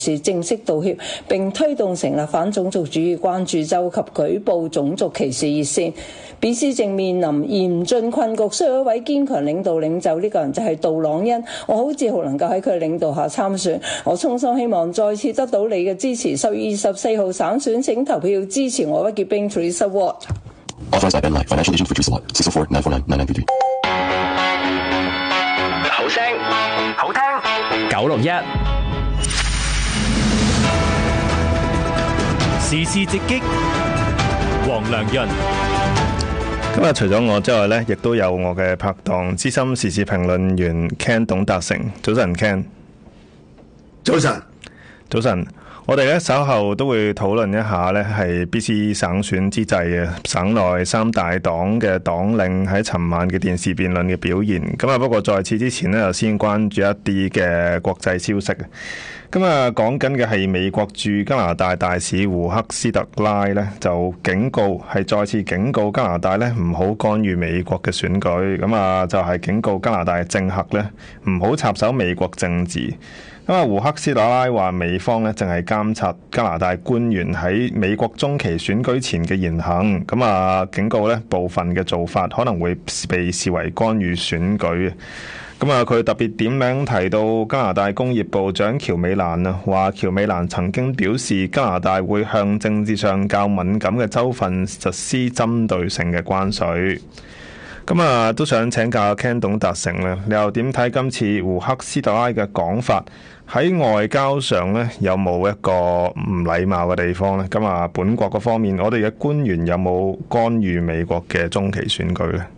是正式道歉，並推動成立反種族主義關注周及舉報種族歧視熱線。BC 正面臨嚴峻困局，需要一位堅強領袖，呢個人就係杜朗恩。我好自豪能夠喺佢領導下參選，我衷心希望再次得到你嘅支持。10月24號省選請投票支持我屈傑兵 Teresa Ward。 Authorized by Ben Lai, Financial Agent for Teresa Watt, 604-949-9933。 好聲，好聽，961。時事直擊，黃良潤。 今日除咗我之外呢，亦都有我嘅拍檔資深時事評論員 Ken 董達成。早晨 Ken。 早晨。 早晨。我哋咧稍後都會討論一下呢係 BC 省選之際嘅省內三大黨嘅黨領喺尋晚嘅電視辯論嘅表現。咁啊，不過在此之前呢，就先關注一啲嘅國際消息。咁啊，講緊嘅係美國駐加拿大大使胡克斯特拉呢，就警告係再次警告加拿大呢唔好干預美國嘅選舉。咁啊，就係警告加拿大政客呢唔好插手美國政治。咁啊，胡克斯特拉話美方呢正係監察加拿大官員喺美國中期選舉前嘅言行。咁啊，警告呢部分嘅做法可能會被視為干預選舉。咁啊，佢特別點名提到加拿大工業部長喬美蘭啊，話喬美蘭曾經表示加拿大會向政治上較敏感嘅州份實施針對性嘅關稅。咁啊，都想請教 Ken 董達成咧，你又點睇今次胡克斯特拉嘅講法喺外交上咧，有冇一個唔禮貌嘅地方咧？咁啊，本國嗰方面，我哋嘅官員有冇干預美國嘅中期選舉咧？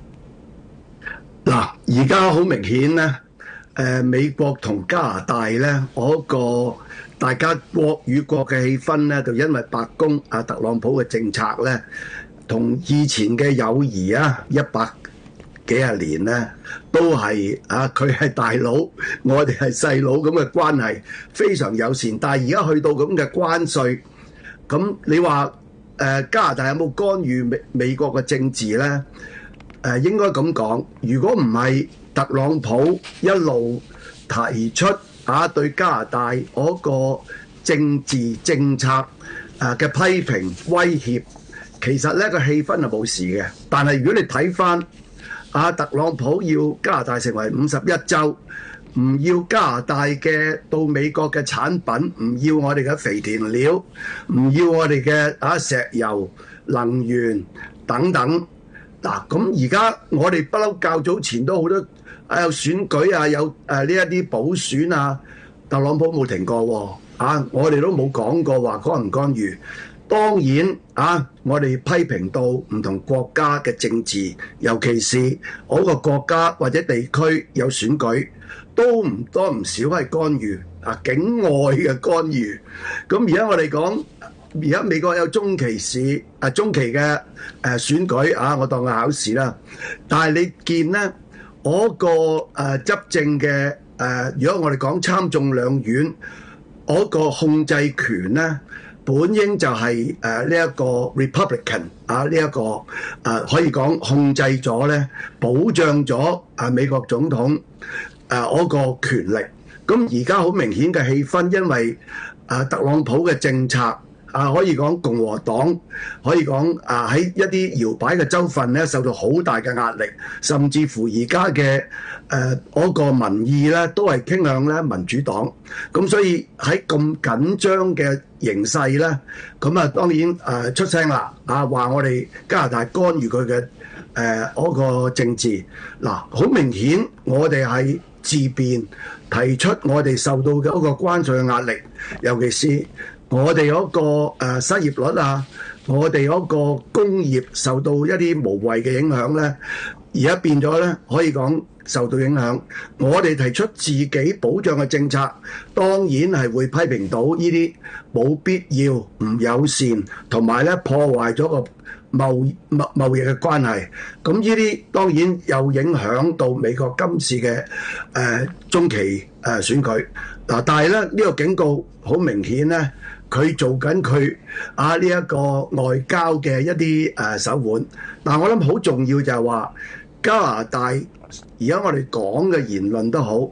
嗱，而家好明顯咧，美國同加拿大咧嗰個大家國與國嘅氣氛咧，就因為白宮特朗普嘅政策咧，同以前嘅友誼啊，100幾十年咧，都係佢係大佬，我哋係細佬咁嘅關係，非常友善。但係而家去到咁嘅關稅，咁你話加拿大有冇干預美國嘅政治咧？應該咁講，如果唔係特朗普一路提出對加拿大嗰個政治政策嘅批評威脅，其實呢個氣氛係冇事嘅。但係如果你睇翻特朗普要加拿大成為51州，唔要加拿大嘅到美國嘅產品，唔要我哋嘅肥田料，唔要我哋嘅石油、能源等等。嗱，咁而家我哋不嬲較早前都好多有選舉啊，有呢一啲補選啊，特朗普冇停過喎，我哋都冇講過話干唔干預。當然我哋批評到唔同國家嘅政治，尤其是嗰個國家或者地區有選舉，都唔多唔少係干預境外嘅干預。咁而家我哋講。而家美國有中期嘅選舉我當個考試啦。但係你見咧嗰個執政嘅如果我哋講參眾兩院嗰個控制權咧，本應就係呢一個 Republican 呢一個可以講控制咗咧，保障咗美國總統嗰個權力。咁而家好明顯嘅氣氛，因為特朗普嘅政策。可以講共和黨可以講喺一啲搖擺嘅州份咧，受到好大嘅壓力，甚至乎而家嘅嗰個民意咧都係傾向咧民主黨。咁所以喺咁緊張嘅形勢咧，咁當然出聲啦，話我哋加拿大干預佢嘅嗰個政治。嗱，好明顯我哋係自辯提出我哋受到嘅嗰個關稅嘅壓力，尤其是我哋嗰個失業率我哋嗰個工業受到一啲無謂嘅影響咧，而家變咗咧可以講受到影響。我哋提出自己保障嘅政策，當然係會批評到呢啲冇必要、唔友善，同埋咧破壞咗個貿易嘅關係。咁呢啲當然又影響到美國今次嘅中期選舉。嗱，但係咧呢個警告好明顯咧。佢做緊佢呢一個外交嘅一啲手腕，但我諗好重要就係話加拿大而家我哋講嘅言論都好，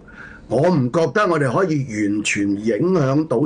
我唔覺得我哋可以完全影響到